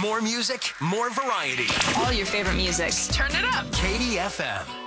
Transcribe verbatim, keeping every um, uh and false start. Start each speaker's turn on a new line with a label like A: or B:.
A: More music, more variety.
B: All your favorite music.
C: Turn it up.
A: K D F M.